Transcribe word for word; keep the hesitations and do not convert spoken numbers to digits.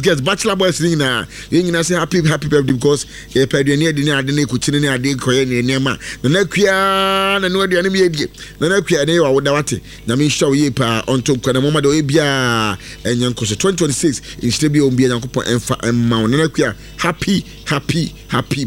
guests, bachelor boys in na. You know say happy happy birthday because e pe de ne de ne ade ne kuchine ne ade koye ne nema. Na na kua na no de ne me die. Na na kua ne wa woda wate. Na me show ye pa onto kwa na mama de bia enyanko twenty twenty-six in still be on bia yankopon emfa emma na na kua happy happy happy